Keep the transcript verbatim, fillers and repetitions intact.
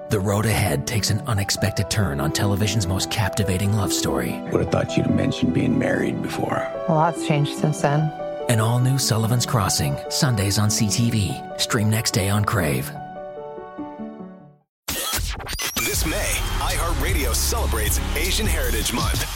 The road ahead takes an unexpected turn on television's most captivating love story. Would have thought you'd have mentioned being married before. A lot's changed since then. An all-new Sullivan's Crossing, Sundays on C T V. Stream next day on Crave. This May, iHeartRadio celebrates Asian Heritage Month.